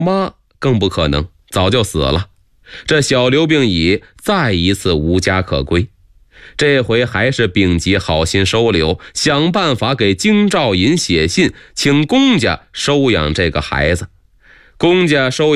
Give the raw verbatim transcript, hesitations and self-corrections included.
妈更不可能，早就死了。这小刘病已再一次无家可归，这回还是丙吉好心收留，想办法给京兆尹写信，请公家收养这个孩子。公家收养